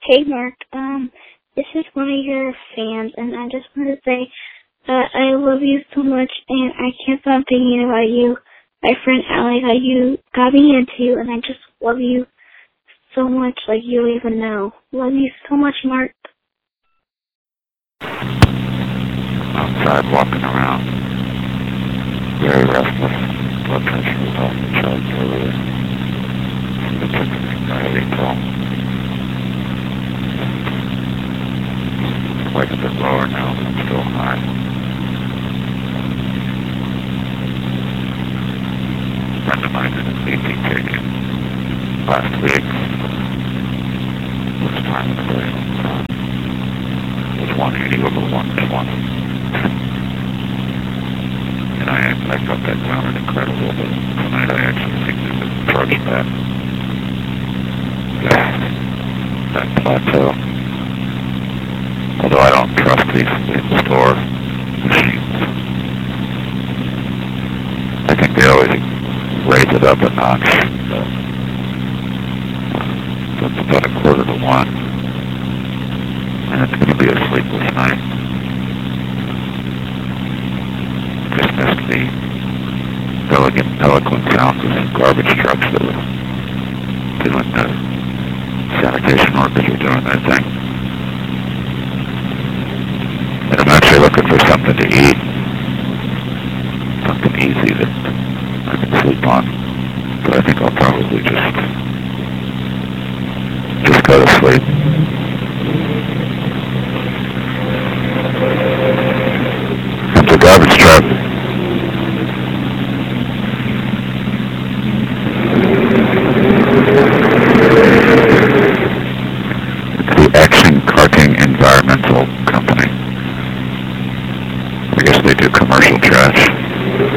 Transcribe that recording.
Hey Mark, this is one of your fans, and I just want to say I love you so much, and I can't stop thinking about you, my friend Allie, how you got me into, and I just love you so much, like you don't even know. Love you so much, Mark. Outside walking around, very restless, blood pressure was off the charts earlier. I took an anxiety pill. Quite a bit lower now, but I'm still high. A friend of mine had an EP taken last week. This time of the day. It was 180 over 120. And I got that sounded incredible, but tonight I actually think there's an approach that plateau. Although I don't trust these in-store machines. I think they always raise it up a notch. So it's about 1:45, and it's going to be a sleepless night. Just missed the eloquent sounds of some garbage trucks that were doing the sanitation workers were doing their thing. And I'm actually looking for something to eat. Something easy that I can sleep on. But I think I'll probably just go to sleep. Comes a garbage truck. It's the Action Carting Environmental Company. I guess they do commercial trash.